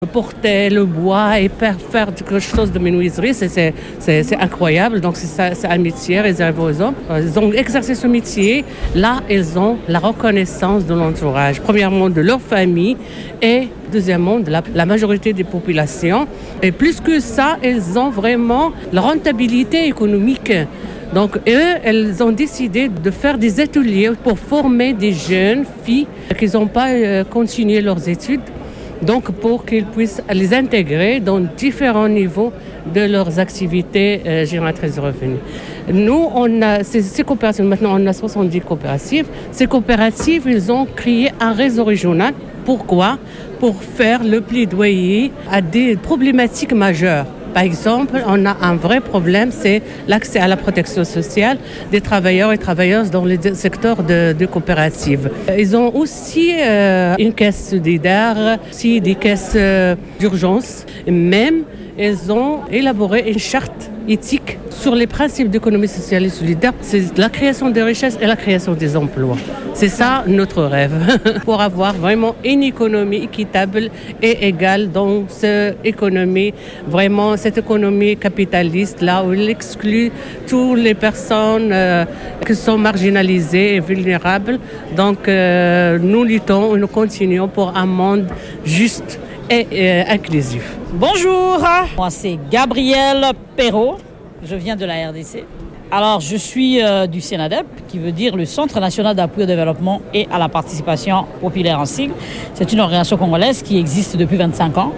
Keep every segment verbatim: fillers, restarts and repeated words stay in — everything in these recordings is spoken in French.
Porter le bois et faire quelque chose de menuiserie, c'est, c'est, c'est, c'est incroyable. Donc c'est, ça, c'est un métier réservé aux hommes. Ils ont exercé ce métier. Là, ils ont la reconnaissance de l'entourage. Premièrement, de leur famille et deuxièmement, de la, la majorité des populations. Et plus que ça, ils ont vraiment la rentabilité économique. Donc, eux, elles ont décidé de faire des ateliers pour former des jeunes filles qui n'ont pas euh, continué leurs études. Donc, pour qu'ils puissent les intégrer dans différents niveaux de leurs activités euh, génératrices de revenus. Nous, on a ces, ces coopératives, maintenant on a soixante-dix coopératives. Ces coopératives, ils ont créé un réseau régional. Pourquoi ? Pour faire le plaidoyer à des problématiques majeures. Par exemple, on a un vrai problème, c'est l'accès à la protection sociale des travailleurs et travailleuses dans le secteur de, de coopératives. Ils ont aussi euh, une caisse solidaire, aussi des caisses euh, d'urgence. Même, ils ont élaboré une charte éthique sur les principes d'économie sociale et solidaire. C'est la création des richesses et la création des emplois. C'est ça notre rêve, pour avoir vraiment une économie équitable et égale dans cette économie, vraiment cette économie capitaliste, là où elle exclut toutes les personnes euh, qui sont marginalisées et vulnérables. Donc euh, nous luttons et nous continuons pour un monde juste et euh, inclusif. Bonjour, moi c'est Gabrielle Perrault, je viens de la R D C. Alors je suis euh, du CENADEP, qui veut dire le Centre national d'appui au développement et à la participation populaire en sigle. C'est une organisation congolaise qui existe depuis vingt-cinq ans.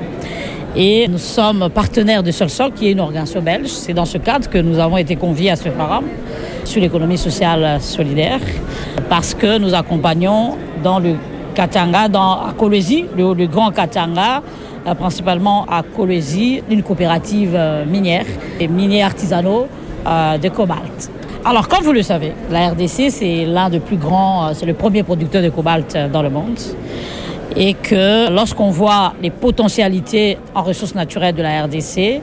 Et nous sommes partenaires de Solsoc, qui est une organisation belge. C'est dans ce cadre que nous avons été conviés à ce forum sur l'économie sociale solidaire, parce que nous accompagnons dans le Katanga, dans, à Kolwezi, le, le grand Katanga, euh, principalement à Kolwezi, une coopérative euh, minière, et miniers artisanaux euh, de cobalt. Alors, comme vous le savez, la R D C, c'est l'un des plus grands, euh, c'est le premier producteur de cobalt euh, dans le monde. Et que lorsqu'on voit les potentialités en ressources naturelles de la R D C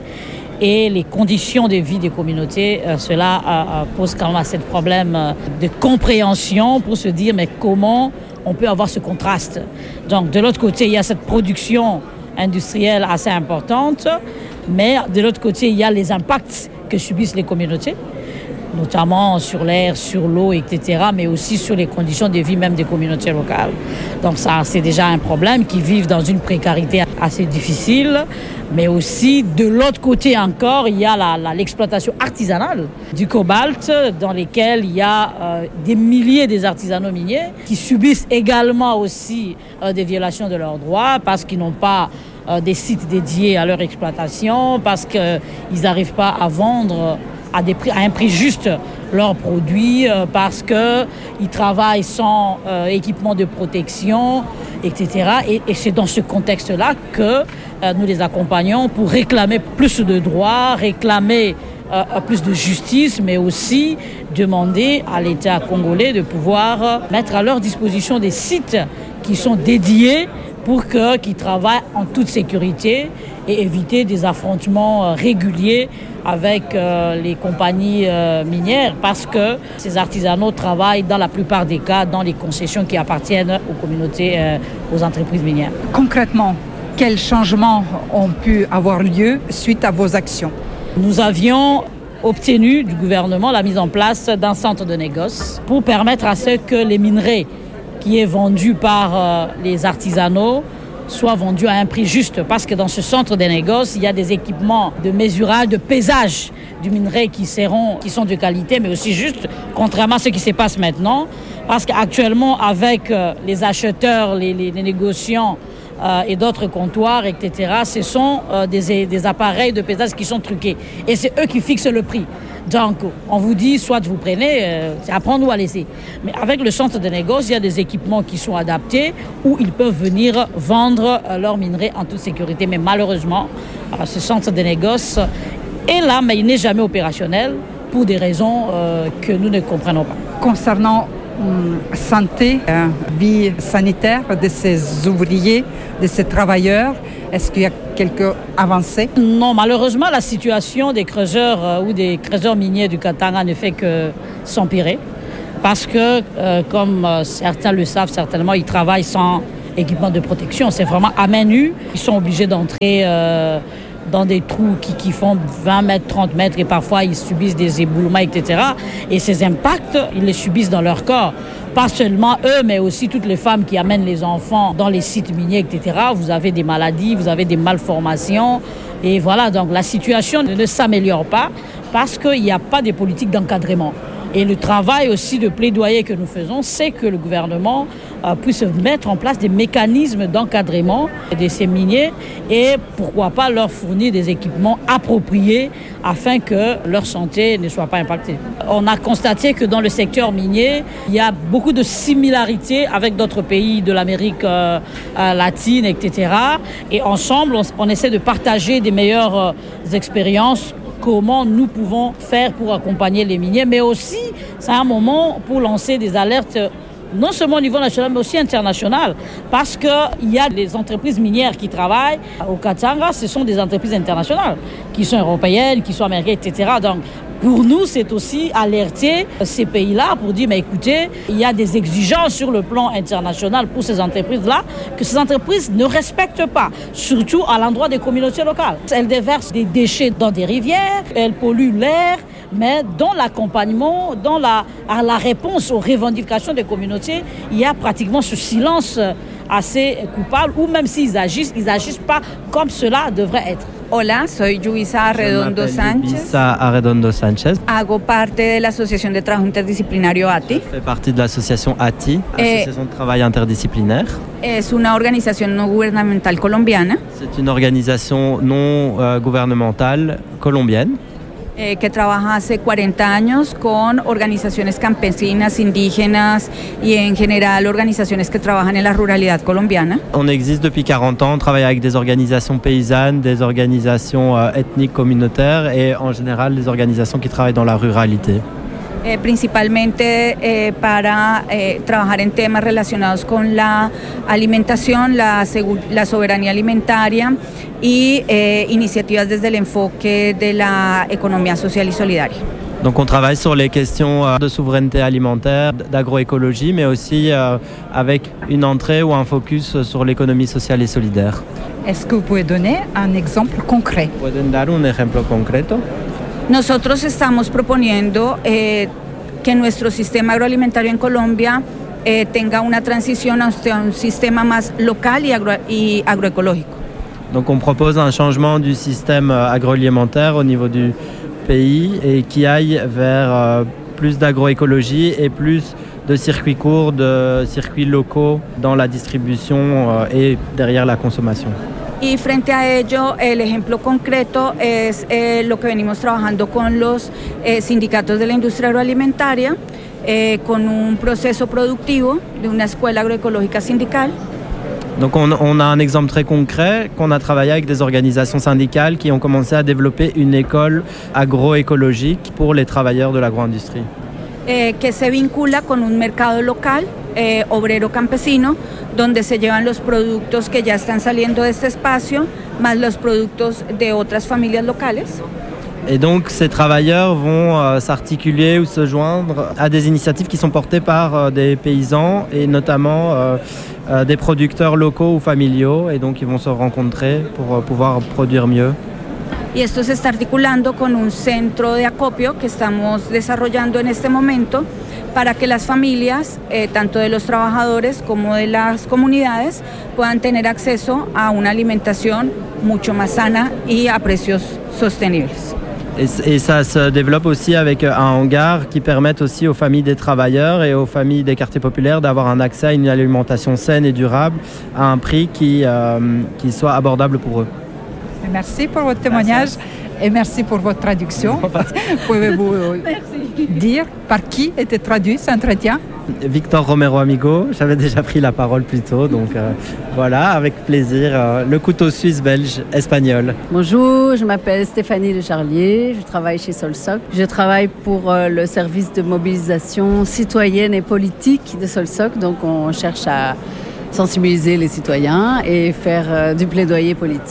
et les conditions de vie des communautés, euh, cela euh, pose quand même assez de problèmes euh, de compréhension pour se dire mais comment on peut avoir ce contraste. Donc de l'autre côté, il y a cette production industrielle assez importante, mais de l'autre côté, il y a les impacts que subissent les communautés, notamment sur l'air, sur l'eau, et cetera, mais aussi sur les conditions de vie même des communautés locales. Donc ça, c'est déjà un problème, qui vivent dans une précarité assez difficile, mais aussi de l'autre côté encore, il y a la, la, l'exploitation artisanale du cobalt, dans lesquels il y a euh, des milliers des artisanaux miniers qui subissent également aussi euh, des violations de leurs droits parce qu'ils n'ont pas euh, des sites dédiés à leur exploitation, parce qu'ils n'arrivent pas à vendre à, des prix, à un prix juste leurs produits, euh, parce qu'ils travaillent sans euh, équipement de protection, et cetera. Et, et c'est dans ce contexte-là que euh, nous les accompagnons pour réclamer plus de droits, réclamer euh, plus de justice, mais aussi demander à l'État congolais de pouvoir euh, mettre à leur disposition des sites qui sont dédiés pour que, qu'ils travaillent en toute sécurité et éviter des affrontements euh, réguliers avec euh, les compagnies euh, minières, parce que ces artisanaux travaillent dans la plupart des cas dans les concessions qui appartiennent aux communautés, euh, aux entreprises minières. Concrètement, quels changements ont pu avoir lieu suite à vos actions ? Nous avions obtenu du gouvernement la mise en place d'un centre de négoce pour permettre à ce que les minerais qui est vendu par euh, les artisanaux soit vendu à un prix juste, parce que dans ce centre de négoce, il y a des équipements de mesurage, de pesage du minerai qui seront, qui sont de qualité, mais aussi juste, contrairement à ce qui se passe maintenant, parce qu'actuellement, avec euh, les acheteurs, les, les, les négociants euh, et d'autres comptoirs, et cetera, ce sont euh, des, des appareils de pesage qui sont truqués, et c'est eux qui fixent le prix. Donc, on vous dit, soit vous prenez, euh, c'est à prendre ou à laisser. Mais avec le centre de négoce, il y a des équipements qui sont adaptés où ils peuvent venir vendre euh, leurs minerais en toute sécurité. Mais malheureusement, euh, ce centre de négoce est là, mais il n'est jamais opérationnel pour des raisons euh, que nous ne comprenons pas. Concernant hum, santé, euh, vie sanitaire de ces ouvriers, de ces travailleurs, est-ce qu'il y a quelques avancées ? Non, malheureusement, la situation des creuseurs euh, ou des creuseurs miniers du Katanga ne fait que s'empirer. Parce que, euh, comme euh, certains le savent certainement, ils travaillent sans équipements de protection. C'est vraiment à main nue. Ils sont obligés d'entrer euh, dans des trous qui, qui font vingt mètres, trente mètres et parfois ils subissent des éboulements, et cetera. Et ces impacts, ils les subissent dans leur corps. Pas seulement eux, mais aussi toutes les femmes qui amènent les enfants dans les sites miniers, et cetera. Vous avez des maladies, vous avez des malformations. Et voilà, donc la situation ne s'améliore pas parce qu'il n'y a pas de politique d'encadrement. Et le travail aussi de plaidoyer que nous faisons, c'est que le gouvernement euh, puisse mettre en place des mécanismes d'encadrement de ces miniers et pourquoi pas leur fournir des équipements appropriés afin que leur santé ne soit pas impactée. On a constaté que dans le secteur minier, il y a beaucoup de similarités avec d'autres pays de l'Amérique euh, euh, latine, et cetera. Et ensemble, on, on essaie de partager des meilleures euh, expériences. Comment nous pouvons faire pour accompagner les miniers, mais aussi, c'est un moment pour lancer des alertes, non seulement au niveau national, mais aussi international, parce qu'il y a des entreprises minières qui travaillent au Katanga, ce sont des entreprises internationales, qui sont européennes, qui sont américaines, et cetera. Donc, pour nous, c'est aussi alerter ces pays-là pour dire, mais écoutez, il y a des exigences sur le plan international pour ces entreprises-là que ces entreprises ne respectent pas, surtout à l'endroit des communautés locales. Elles déversent des déchets dans des rivières, elles polluent l'air, mais dans l'accompagnement, dans la, à la réponse aux revendications des communautés, il y a pratiquement ce silence assez coupable, ou même s'ils agissent, ils n'agissent pas comme cela devrait être. Hola, soy Luisa Arredondo Sánchez. Luisa Arredondo Sánchez. Hago parte de la Asociación de Trabajo Interdisciplinario A T I. Je fais partie de l'association A T I, Association de Travail Interdisciplinaire. Es una organización no gubernamental colombiana. C'est une organisation non euh, gouvernementale colombienne. Eh, que trabaja hace cuarenta años con organizaciones campesinas, indígenas y en general organizaciones que trabajan en la ruralidad colombiana. On existe depuis quarante ans, on travaille avec des organisations paysannes, des organisations euh, ethniques communautaires et en général des organisations qui travaillent dans la ruralité. Eh, principalmente eh, para eh, trabajar en temas relacionados con la alimentación, la, la soberanía alimentaria y eh, iniciativas desde el enfoque de la economía social y solidaria. Donc on travaille sur les questions de souveraineté alimentaire, d'agroécologie, mais aussi euh, avec une entrée ou un focus sur l'économie sociale et solidaire. Est-ce que vous pouvez donner un exemple concret? ¿Pueden dar un ejemplo concreto? Nosotros estamos proponiendo eh, que nuestro sistema agroalimentario en Colombia eh, tenga una transición hacia un sistema más local y, agro, y agroecológico. Donc on propose un changement du système agroalimentaire au niveau du pays et qui aille vers euh, plus d'agroécologie et plus de circuits courts, de circuits locaux dans la distribution euh, et derrière la consommation. Y frente a ello, el ejemplo concreto es eh, lo que venimos trabajando con los eh, sindicatos de la industria agroalimentaria, eh, con un proceso productivo de una escuela agroecológica sindical. Donc on, on a un exemple très concret qu'on a travaillé avec des organisations syndicales qui ont commencé à développer une école agroécologique pour les travailleurs de l'agro-industrie. Eh, que se vincula con un mercado local, eh, obrero campesino, donde se llevan los productos que ya están saliendo de este espacio, más los productos de otras familias locales. Et donc ces travailleurs vont euh, s'articuler ou se joindre à des initiatives qui sont portées par euh, des paysans et notamment euh, euh, des producteurs locaux ou familiaux, et donc ils vont se rencontrer pour euh, pouvoir produire mieux. Y esto se está articulando con un centro de acopio que estamos desarrollando en este momento para que las familias, eh, tanto de los trabajadores como de las comunidades, puedan tener acceso a una alimentación mucho más sana y a precios sostenibles. Et, et ça se développe aussi avec un hangar qui permet aussi aux familles des travailleurs et aux familles des quartiers populaires d'avoir un accès à une alimentation saine et durable à un prix qui, euh, qui soit abordable pour eux. Merci pour votre témoignage et merci pour votre traduction. Pouvez-vous dire par qui était traduit cet entretien? Victor Romero Amigo, j'avais déjà pris la parole plus tôt, donc euh, voilà, avec plaisir, euh, le couteau suisse belge espagnol. Bonjour, je m'appelle Stéphanie Le Charlier, je travaille chez Solsoc. Je travaille pour euh, le service de mobilisation citoyenne et politique de Solsoc, donc on cherche à sensibiliser les citoyens et faire euh, du plaidoyer politique.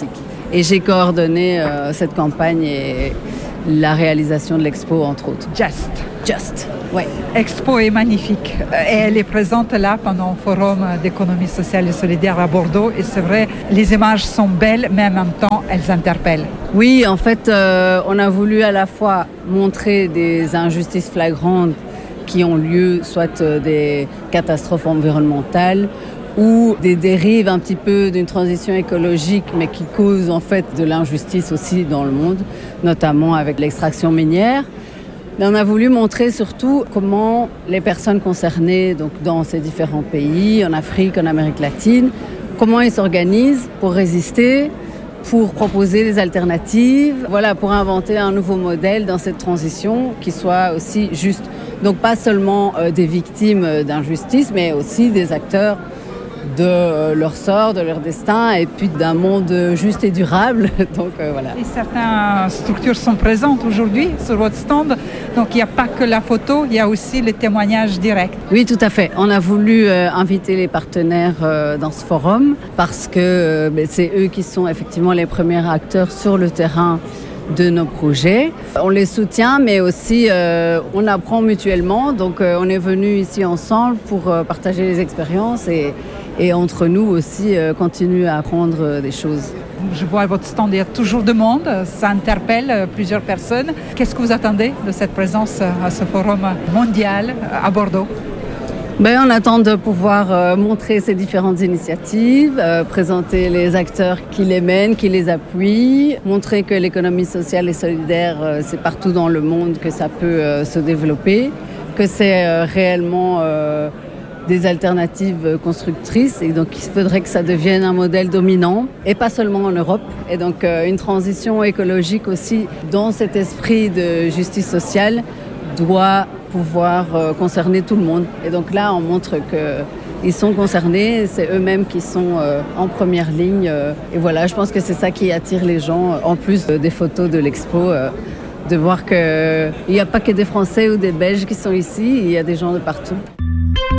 Et j'ai coordonné euh, cette campagne et la réalisation de l'expo, entre autres. Just. Just, ouais. L'expo est magnifique et elle est présente là pendant le Forum d'économie sociale et solidaire à Bordeaux. Et c'est vrai, les images sont belles, mais en même temps, elles interpellent. Oui, en fait, euh, on a voulu à la fois montrer des injustices flagrantes qui ont lieu, soit euh, des catastrophes environnementales ou des dérives un petit peu d'une transition écologique, mais qui causent en fait de l'injustice aussi dans le monde, notamment avec l'extraction minière. Mais on a voulu montrer surtout comment les personnes concernées donc dans ces différents pays, en Afrique, en Amérique latine, comment ils s'organisent pour résister, pour proposer des alternatives, voilà, pour inventer un nouveau modèle dans cette transition qui soit aussi juste. Donc pas seulement euh, des victimes d'injustice, mais aussi des acteurs de euh, leur sort, de leur destin, et puis d'un monde juste et durable. Donc euh, voilà. Et certaines structures sont présentes aujourd'hui sur votre stand. Donc il n'y a pas que la photo, il y a aussi les témoignages directs. Oui, tout à fait. On a voulu euh, inviter les partenaires euh, dans ce forum parce que euh, ben, c'est eux qui sont effectivement les premiers acteurs sur le terrain de nos projets. On les soutient, mais aussi euh, on apprend mutuellement. Donc euh, on est venus ici ensemble pour euh, partager les expériences et, et entre nous aussi euh, continuer à apprendre euh, des choses. Je vois à votre stand, il y a toujours de monde, ça interpelle plusieurs personnes. Qu'est-ce que vous attendez de cette présence à ce forum mondial à Bordeaux ? Ben, on attend de pouvoir euh, montrer ces différentes initiatives, euh, présenter les acteurs qui les mènent, qui les appuient, montrer que l'économie sociale et solidaire, euh, c'est partout dans le monde que ça peut euh, se développer, que c'est euh, réellement euh, des alternatives constructrices et donc il faudrait que ça devienne un modèle dominant et pas seulement en Europe. Et donc euh, une transition écologique aussi dans cet esprit de justice sociale doit pouvoir euh, concerner tout le monde. Et donc là, on montre qu'ils sont concernés, c'est eux-mêmes qui sont euh, en première ligne. Euh, et voilà, je pense que c'est ça qui attire les gens, en plus euh, des photos de l'expo, euh, de voir qu'il n'y a pas que des Français ou des Belges qui sont ici, il y a des gens de partout.